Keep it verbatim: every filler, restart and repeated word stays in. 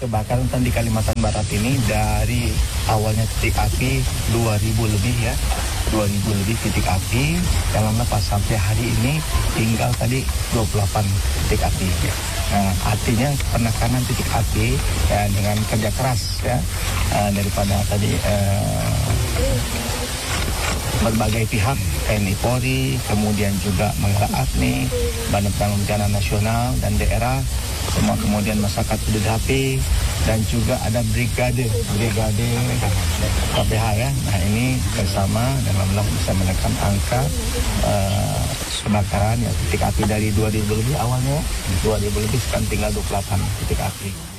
kebakaran di Kalimantan Barat ini dari awalnya titik api dua ribu lebih ya, dua ribu lebih titik api, dalam lepas sampai hari ini tinggal tadi dua puluh delapan titik api. Nah, artinya penekanan titik api ya, dengan kerja keras ya uh, daripada tadi uh, berbagai pihak, T N I Polri, kemudian juga Menara Agni, Badan Penanggulangan Bencana Nasional dan daerah, semua kemudian masyarakat P D H P dan juga ada brigade brigade K P H ya. Nah ini bersama dan alhamdulillah bisa menekan angka uh, kebakaran ya, titik api dari dua ribu lebih awalnya, dua ribu lebih sekarang tinggal dua puluh delapan titik api.